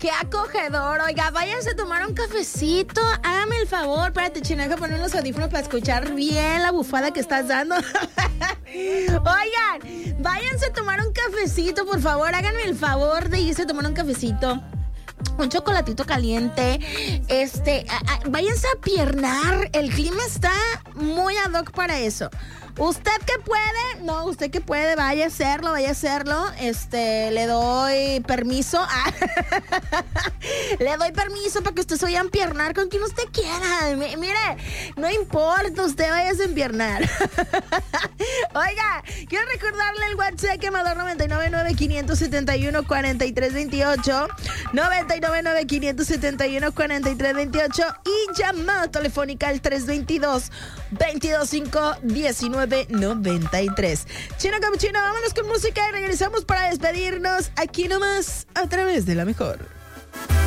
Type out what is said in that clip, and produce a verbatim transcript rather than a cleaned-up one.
qué acogedor. Oiga, váyanse a tomar un cafecito. Hágame el favor. Espérate, Chino, que poner los audífonos para escuchar bien la bufada que estás dando. Oigan, váyanse a tomar un cafecito, por favor. Háganme el favor de irse a tomar un cafecito. Un chocolatito caliente. Este, a, a, váyanse a piernar. El clima está muy ad hoc para eso. Usted que puede, no, usted que puede, vaya a hacerlo, vaya a hacerlo. Este, le doy permiso. Ah, le doy permiso para que usted se vaya a empiernar con quien usted quiera. M- mire, no importa, usted vaya a empiernar. Oiga, quiero recordarle el WhatsApp quemador noventa y nueve nueve, quinientos setenta y uno, cuarenta y tres veintiocho. noventa y nueve nueve, quinientos setenta y uno, cuarenta y tres veintiocho. Y llamada telefónica al tres veintidós, veintidós cinco, diecinueve noventa y tres. Chino Capuchino, vámonos con música y regresamos para despedirnos aquí nomás a través de La Mejor.